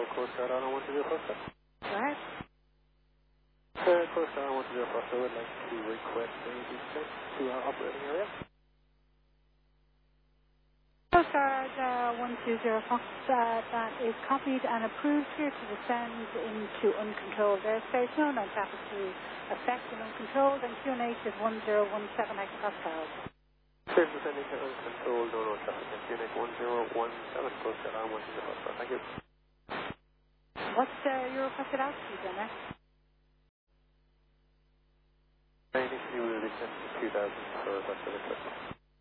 Coast Guard Island 104. Go ahead. Coast Guard Island 104 would like to request a descent to our operating area. Coast Guard 120 Fox, that is copied and approved here to descend into uncontrolled airspace. No traffic to affect and uncontrolled, and QNH is 1017 hectopascals. Clear descending to uncontrolled, no traffic, and QNH 1017, Coast Guard Island 104. Thank you. What's your requested altitude then, eh? Initially we will descend to 2000 for that sort of trip.